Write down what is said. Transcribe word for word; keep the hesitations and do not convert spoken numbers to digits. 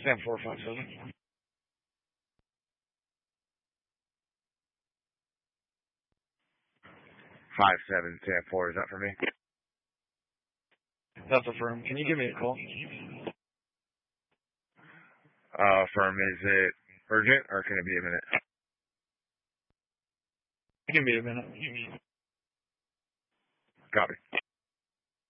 Sam four five seven. Five seven Sam four. Is that for me? That's a firm. Can you give me a call? Uh, firm. Is it urgent or can it be a minute? Give me a minute. Copy.